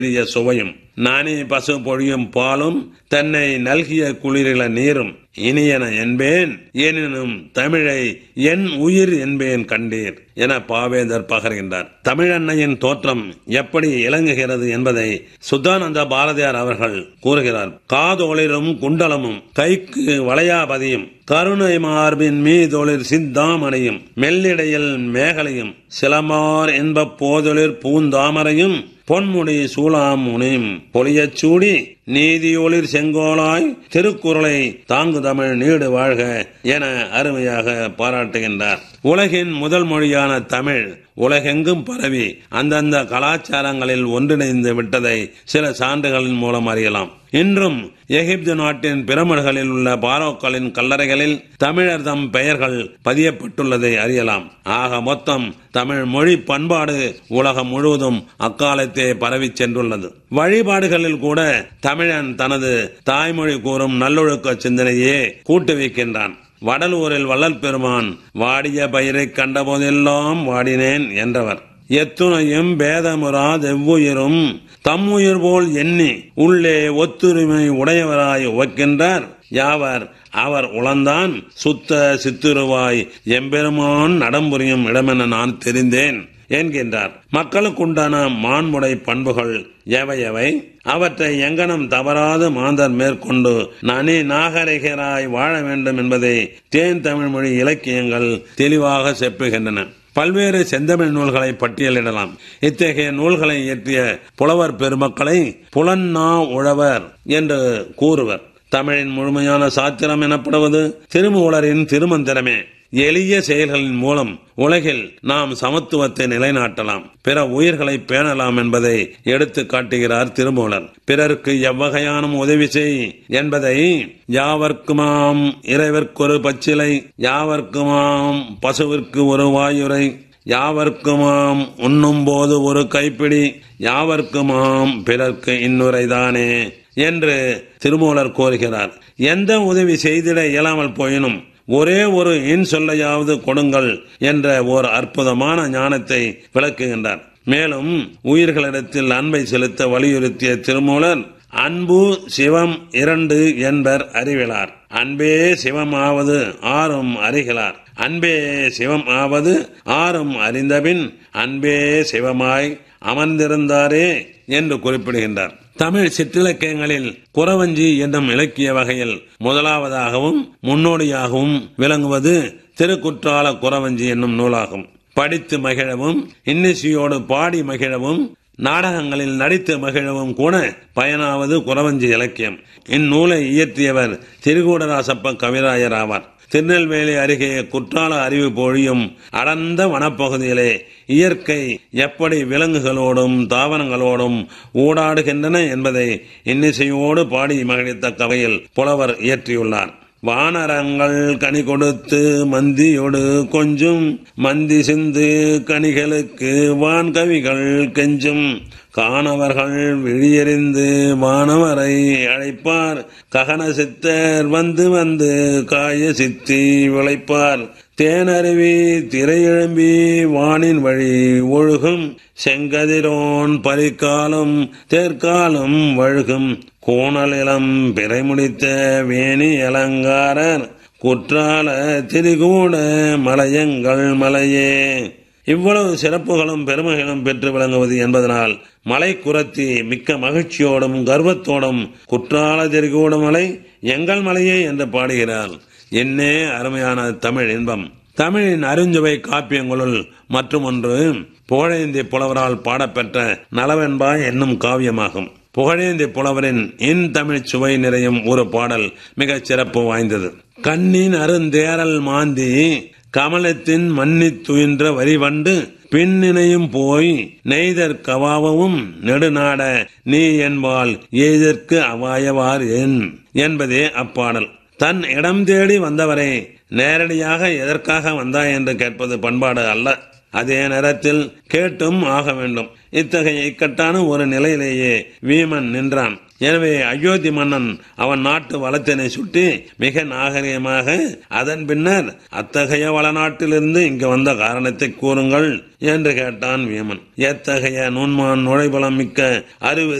சுவையும் நானே பசு பொழியும் பாலும் தன்னை நல்கிய குளிரில நீரும் இனியன என்பேன் எனினும் தமிழை என் உயிர் என்பேன் கண்டீர் என பாவேந்தர் பகர்கின்றார். தமிழன்னையின் தோற்றம் எப்படி இலங்குகிறது என்பதை சுத்தானந்த பாரதியார் அவர்கள் கூறுகிறார். காதொளிரும் குண்டலமும் கைக்கு வளையாபதியும் கருணை மார்பின் மீதொளிர் சிந்தாமணியும் மெல்லிடையில் மேகலையும் சிலமார் என்ப போதொளிர் பூந்தாமரையும் பொன்முடி சூளாமுனியும் பொலியச் சூடி நீதியொளிர் செங்கோலாய் திருக்குறளை தாங்கு தமிழ் நீடு வாழ்க என அருமையாக பாராட்டுகின்றார். உலகின் முதல் மொழியான தமிழ் உலகெங்கும் பரவி அந்தந்த கலாச்சாரங்களில் ஒன்றிணைந்து விட்டதை சில சான்றுகளின் மூலம் அறியலாம். இன்றும் எகிப்து நாட்டின் பிரமிடுகளில் உள்ள பாரோக்களின் கல்லறைகளில் தமிழர் தம் பெயர்கள் பதியப்பட்டுள்ளதை அறியலாம். ஆக மொத்தம் தமிழ் மொழி பண்பாடு உலகம் முழுவதும் அக்காலத்தே பரவி சென்றுள்ளது. வழிபாடுகளில் கூட தமிழன் தனது தாய்மொழி கூறும் நல்லொழுக்க சிந்தனையே கூட்டு வைக்கின்றான். வடலூரில் வள்ளல் பெருமான் வாடிய பயிரை கண்டபோதெல்லாம் வாடினேன் என்றவர். எத்துணையும் பேதமுறா எவ்வுயிரும் தம்முயிர் போல் எண்ணி உள்ளே ஒத்துரிமை உடையவராய் உவக்கின்றார். யாவர் அவர் உளந்தான் சுத்த சித்துருவாய் எம்பெருமான் நடம்புரியும் இடமென நான் தெரிந்தேன் என்கின்றார். மக்களுக்குண்டான மாண்புடை பண்புகள் எவை அவற்றை எங்கனம் தவறாது மாந்தர் மேற்கொண்டு நனி நாகரிகராய் வாழ வேண்டும் என்பதை தேன் தமிழ் மொழி இலக்கியங்கள் தெளிவாக செப்புகின்றன. பல்வேறு செந்தமிழ் நூல்களை பட்டியலிடலாம். இத்தகைய நூல்களை இயற்றிய புலவர் பெருமக்களை புலன்னா உழவர் என்று கூறுவர். தமிழின் முழுமையான சாத்திரம் எனப்படுவது திருமூலரின் திருமந்திரமே. எளிய செயல்களின் மூலம் உலகில் நாம் சமத்துவத்தை நிலைநாட்டலாம், பிற உயிர்களை பேணலாம் என்பதை எடுத்து காட்டுகிறார் திருமூலர். பிறருக்கு எவ்வகையான உதவி செய் என்பதை யாவர்க்குமாம் இறைவர்க்கொரு பச்சிலை, யாவர்க்குமாம் பசுவிற்கு ஒரு வாயுரை, யாவர்க்குமாம் உண்ணும் போது ஒரு கைப்பிடி, யாவர்க்குமாம் பிறர்க்கு இன்னுரைதானே என்று திருமூலர் கோருகிறார். எந்த உதவி செய்திட இயலாமல் போயினும் ஒரே ஒரு இன் சொல்லையாவது கொடுங்கள் என்ற ஓர் அற்புதமான ஞானத்தை விளக்குகின்றார். மேலும் உயிர்களிடத்தில் அன்பை செலுத்த வலியுறுத்திய திருமூலர் அன்பு சிவம் இரண்டு என்பர் அறிவிலார். அன்பே சிவம் ஆவது ஆறும் அறிகிறார். அன்பே சிவம் ஆவது ஆறும் அறிந்தபின் அன்பே சிவமாய் அமர்ந்திருந்தாரே என்று குறிப்பிடுகின்றார். தமிழ் சிற்றிலக்கியங்களில் குறவஞ்சி என்னும் இலக்கிய வகையில் முதலாவதாகவும் முன்னோடியாகவும் விளங்குவது திருக்குற்றால குறவஞ்சி என்னும் நூலாகும். படித்து மகிழவும் இன்னிசையோடு பாடி மகிழவும் நாடகங்களில் நடித்து மகிழவும் கூட பயனாவது குறவஞ்சி இலக்கியம். இந்நூலை இயற்றியவர் திரிகூடராசப்ப கவிராயர் ஆவார். திருநெல்வேலி அருகே குற்றால அருவி பொழியும் அடர்ந்த வனப்பகுதியிலே இயற்கை எப்படி விலங்குகளோடும் தாவரங்களோடும் ஊடாடுகின்றன என்பதை இன்னிசையோடு பாடி மகிழ்த்த வகையில் புலவர் இயற்றியுள்ளார். வானரங்கள் கனி கொடுத்து மந்தியோடு கொஞ்சும் மந்தி சிந்து கனிகளுக்கு வான்கவிகள் கெஞ்சும் காணவர்கள் விழியறிந்து வானவரை அழைப்பார் ககன சித்தர் வந்து வந்து காய சித்தி விளைப்பார் தேனருவி திரையெழும்பி வானின் வழி ஒழுகும் செங்கதிரோன் பரிக்காலும் தேர்காலும் வழுகும் கோணலிலம் பிறை முடித்த வேணி அலங்காரர் குற்றால திரிகூட மலையங்கள் மலையே. இவ்வளவு சிறப்புகளும் பெருமைகளும் பெற்று விளங்குவது என்பதனால் மலை குரத்தி மிக்க மகிழ்ச்சியோடும் கர்வத்தோடும் குற்றால திரிகூட மலை எங்கள் மலையே என்று பாடுகிறார். என்னே அருமையான தமிழ் இன்பம்! தமிழின் அருஞ்சுவை காப்பியங்களுள் மற்றும் ஒன்று புகழேந்தி புலவரால் பாடப்பெற்ற நலவென்பா என்னும் காவியமாகும். புகழேந்தி புலவரின் இன் தமிழ் சுவை நிறையும் ஒரு பாடல் மிகச் சிறப்பு வாய்ந்தது. கண்ணின் அருந்தேரல் மாந்தி கமலத்தின் மன்னித் துயின்ற வரிவண்டு பின்னினையும் போய் நெய்தற் கவாவும் நெடுநாட நீ என்பால் ஏதற்கு அவாயவார் என் என்பதே அப்பாடல். தன் இடம் தேடி வந்தவரை நேரடியாக எதற்காக வந்தாய் என்று கேட்பது பண்பாடு அல்ல. அதே நேரத்தில் கேட்டும் ஆக வேண்டும். இத்தகைய இக்கட்டான ஒரு நிலையிலேயே வீமன் நின்றான். எனவே அயோத்தி மன்னன் அவன் நாட்டு வளத்தினை சுட்டி மிக நாகரிகமாக அதன் பின்னர் அத்தகைய வளநாட்டிலிருந்து இங்கு வந்த காரணத்தை கூறுங்கள் என்று கேட்டான் வீமன். எத்தகைய நுண்மான் நுழைபலம் மிக்க அறிவு